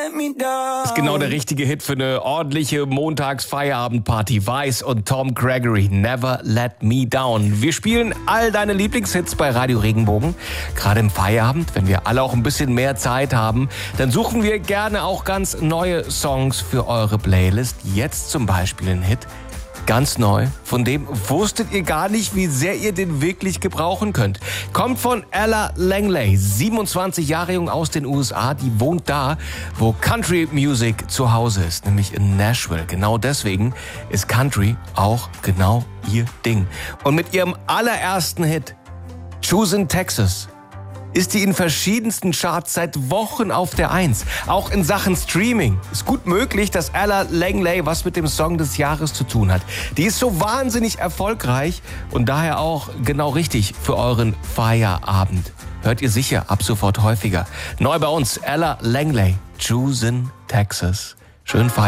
let me down. Ist genau der richtige Hit für eine ordentliche Montagsfeierabendparty. Vice und Tom Gregory, Never Let Me Down. Wir spielen all deine Lieblingshits bei Radio Regenbogen. Gerade im Feierabend, wenn wir alle auch ein bisschen mehr Zeit haben, dann suchen wir gerne auch ganz neue Songs für eure Playlist. Jetzt zum Beispiel ein Hit, ganz neu, von dem wusstet ihr gar nicht, wie sehr ihr den wirklich gebrauchen könnt. Kommt von Ella Langley, 27 Jahre jung aus den USA. Die wohnt da, wo Country Music zu Hause ist, nämlich in Nashville. Genau deswegen ist Country auch genau ihr Ding. Und mit ihrem allerersten Hit, Choosin' Texas, ist die in verschiedensten Charts seit Wochen auf der 1. Auch in Sachen Streaming ist gut möglich, dass Ella Langley was mit dem Song des Jahres zu tun hat. Die ist so wahnsinnig erfolgreich und daher auch genau richtig für euren Feierabend. Hört ihr sicher ab sofort häufiger. Neu bei uns Ella Langley, Choosin' Texas. Schönen Feierabend.